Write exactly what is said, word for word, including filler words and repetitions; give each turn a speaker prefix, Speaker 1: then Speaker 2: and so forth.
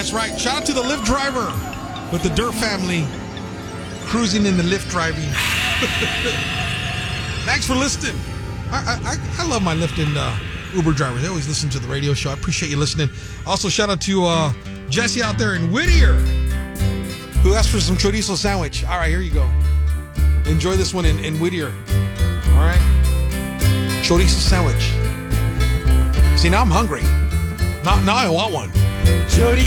Speaker 1: That's right. Shout out to the Lyft driver with the Dirt family cruising in the Lyft driving. Thanks for listening. I, I, I love my Lyft and uh, Uber drivers. They always listen to the radio show. I appreciate you listening. Also, shout out to uh, Jesse out there in Whittier, who asked for some chorizo sandwich. All right, here you go. Enjoy this one in, in Whittier. All right. Chorizo sandwich. See, now I'm hungry. Now, now I want one.
Speaker 2: Chorizo.